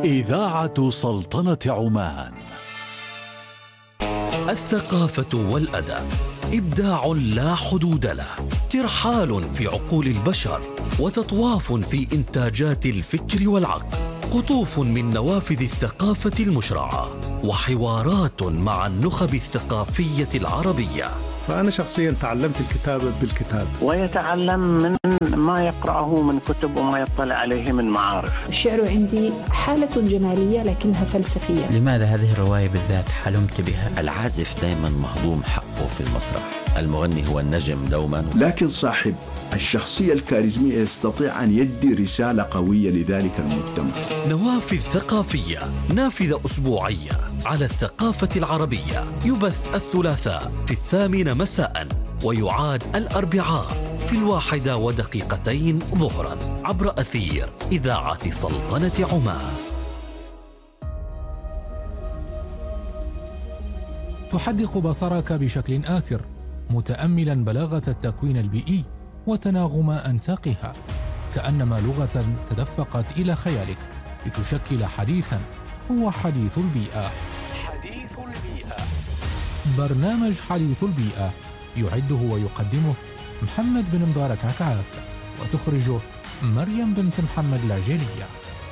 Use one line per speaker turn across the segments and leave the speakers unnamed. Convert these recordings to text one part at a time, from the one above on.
إذاعة سلطنة عمان.
الثقافة والأدب إبداع لا حدود له، ترحال في عقول البشر وتطواف في إنتاجات الفكر والعقل، قطوف من نوافذ الثقافة المشرعة وحوارات مع النخب الثقافية العربية.
فأنا شخصيا تعلمت الكتابة بالكتاب،
ويتعلم من ما يقرأه من كتب وما يطلع عليه من معارف.
الشعر عندي حالة جمالية لكنها فلسفية.
لماذا هذه الرواية بالذات حلمت بها؟
العازف دائما مهضوم حقه في المسرح، المغني هو النجم دوما،
لكن صاحب الشخصية الكاريزمية يستطيع أن يدي رسالة قوية لذلك المجتمع.
نوافذ ثقافية، نافذة أسبوعية على الثقافة العربية، يبث الثلاثاء في 8 مساء ويعاد الأربعاء في 1:02 ظهرا عبر أثير إذاعة سلطنة عمان.
تحدق بصرك بشكل آسر متأملا بلاغة التكوين البيئي وتناغم أنساقها، كأنما لغة تدفقت إلى خيالك لتشكل حديثا هو حديث البيئة. برنامج حديث البيئة يعده ويقدمه محمد بن مبارك عكعاك، وتخرجه مريم بنت محمد العجيلية.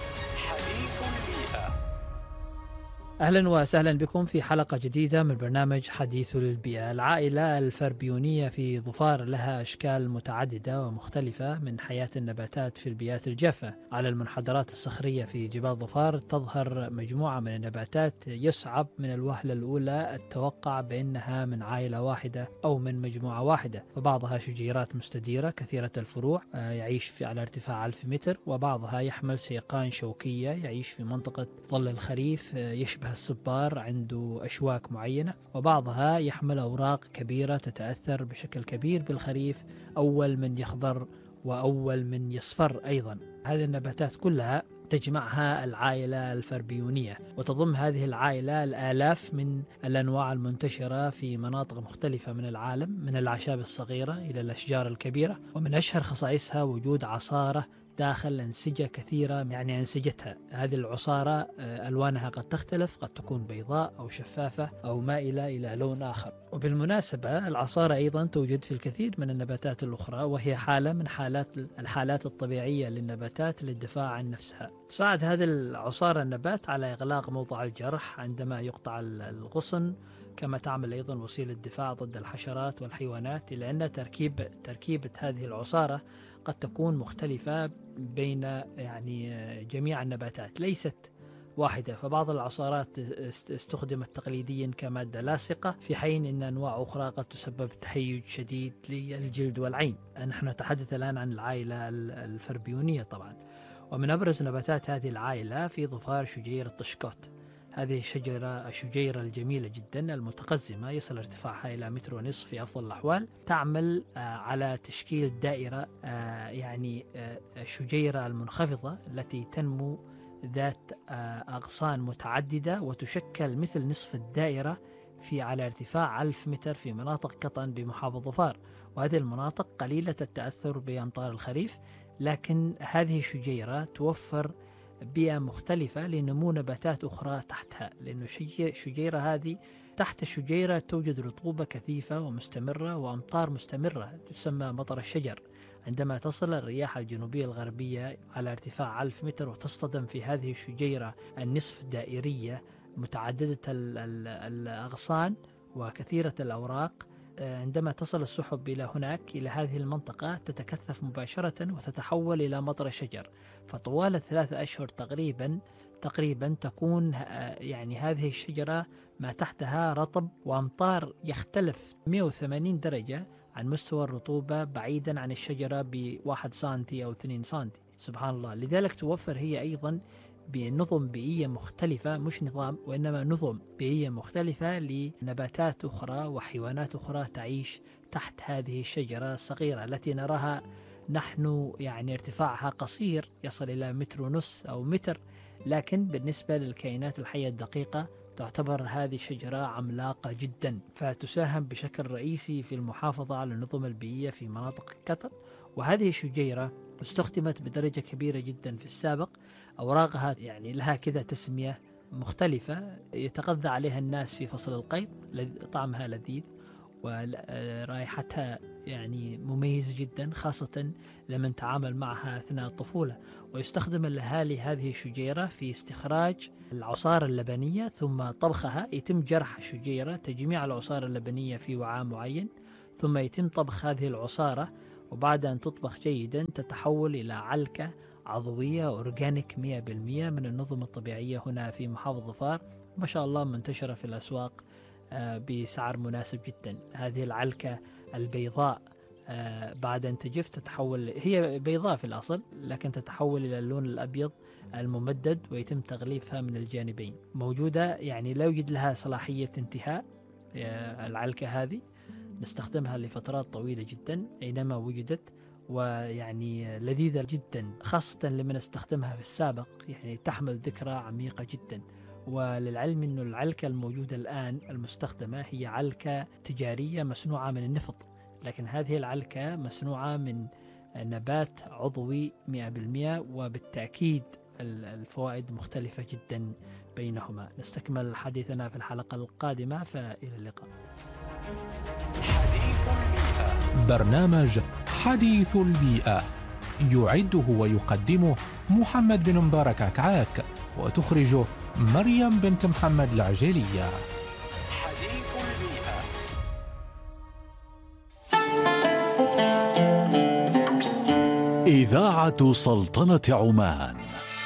أهلا وسهلا بكم في حلقة جديدة من برنامج حديث البيئة. العائلة الفربيونية في ظفار لها أشكال متعددة ومختلفة من حياة النباتات في البيئات الجافة. على المنحدرات الصخرية في جبال ظفار تظهر مجموعة من النباتات يصعب من الوهلة الأولى التوقع بأنها من عائلة واحدة أو من مجموعة واحدة، فبعضها شجيرات مستديرة كثيرة الفروع يعيش على ارتفاع 1000 متر، وبعضها يحمل سيقان شوكية يعيش في منطقة ظل الخريف يشبه الصبار عنده أشواك معينة، وبعضها يحمل أوراق كبيرة تتأثر بشكل كبير بالخريف، أول من يخضر وأول من يصفر أيضا. هذه النباتات كلها تجمعها العائلة الفربيونية، وتضم هذه العائلة الآلاف من الأنواع المنتشرة في مناطق مختلفة من العالم، من الأعشاب الصغيرة إلى الأشجار الكبيرة. ومن أشهر خصائصها وجود عصارة داخل أنسجة كثيرة، يعني أنسجتها هذه العصارة ألوانها قد تختلف، قد تكون بيضاء أو شفافة أو مائلة إلى لون آخر. وبالمناسبة العصارة أيضا توجد في الكثير من النباتات الأخرى، وهي حالة من الحالات الطبيعية للنباتات للدفاع عن نفسها. تساعد هذه العصارة النبات على إغلاق موضع الجرح عندما يقطع الغصن، كما تعمل أيضا وسيلة دفاع ضد الحشرات والحيوانات، إلا أن تركيبة هذه العصارة قد تكون مختلفة بين جميع النباتات، ليست واحدة. فبعض العصارات استخدمت تقليديا كمادة لاصقة، في حين أن أنواع أخرى قد تسبب تهيج شديد للجلد والعين. نحن نتحدث الآن عن العائلة الفربيونية طبعا. ومن أبرز نباتات هذه العائلة في ظفار شجيرة طشكوت. هذه الشجيرة الجميلة جدا المتقزمة يصل ارتفاعها إلى 1.5 متر في أفضل الأحوال، تعمل على تشكيل دائرة، الشجيرة المنخفضة التي تنمو ذات أغصان متعددة وتشكل مثل نصف الدائرة على ارتفاع 1000 متر في مناطق قطن بمحافظة ظفار. وهذه المناطق قليلة التأثر بأمطار الخريف، لكن هذه الشجيرة توفر بيئة مختلفة لنمو نباتات أخرى تحتها، لأن الشجيرة هذه تحت الشجيرة توجد رطوبة كثيفة ومستمرة وأمطار مستمرة تسمى مطر الشجر. عندما تصل الرياح الجنوبية الغربية على ارتفاع 1000 متر وتصطدم في هذه الشجيرة النصف دائرية متعددة الأغصان وكثيرة الأوراق، عندما تصل السحب إلى هذه المنطقة تتكثف مباشرة وتتحول إلى مطر الشجر. فطوال 3 أشهر تقريبا تكون هذه الشجرة ما تحتها رطب وأمطار يختلف 180 درجة عن مستوى الرطوبة بعيدا عن الشجرة ب1 سنتي أو 2 سنتي. سبحان الله. لذلك توفر هي أيضا بنظم بيئية مختلفة، مش نظام وإنما نظم بيئية مختلفة لنباتات أخرى وحيوانات أخرى تعيش تحت هذه الشجرة الصغيرة التي نراها نحن ارتفاعها قصير يصل إلى 1.5 متر أو متر، لكن بالنسبة للكائنات الحية الدقيقة تعتبر هذه الشجرة عملاقة جدا، فتساهم بشكل رئيسي في المحافظة على النظم البيئية في مناطق قطر وهذه الشجيرة استخدمت بدرجة كبيرة جدا في السابق. أوراقها يعني لها كذا تسمية مختلفة يتغذى عليها الناس في فصل القيض، طعمها لذيذ ورائحتها يعني مميزة جدا، خاصة لمن تعامل معها أثناء الطفولة. ويستخدم الأهالي هذه الشجيرة في استخراج العصارة اللبنية ثم طبخها. يتم جرح الشجيرة، تجميع العصارة اللبنية في وعاء معين، ثم يتم طبخ هذه العصارة، وبعد أن تطبخ جيدا تتحول إلى علكة عضوية أورجانيك 100% من النظم الطبيعية هنا في محافظة ظفار، ما شاء الله منتشرة في الأسواق بسعر مناسب جدا. هذه العلكة البيضاء بعد أن تجف تتحول، هي بيضاء في الأصل لكن تتحول إلى اللون الأبيض الممدد ويتم تغليفها من الجانبين. موجودة يعني لا يوجد لها صلاحية انتهاء العلكة هذه، نستخدمها لفترات طويلة جدا أينما وجدت، ويعني لذيذة جدا خاصة لمن استخدمها في السابق، يعني تحمل ذكرى عميقة جدا. وللعلم أن العلكة الموجودة الآن المستخدمة هي علكة تجارية مصنوعة من النفط، لكن هذه العلكة مصنوعة من نبات عضوي 100%، وبالتأكيد الفوائد مختلفة جدا بينهما. نستكمل حديثنا في الحلقة القادمة، فإلى اللقاء.
برنامج حديث البيئة يعده ويقدمه محمد بن مبارك عكعاك، وتخرجه مريم بنت محمد العجيلية.
حديث البيئة. إذاعة سلطنة عمان.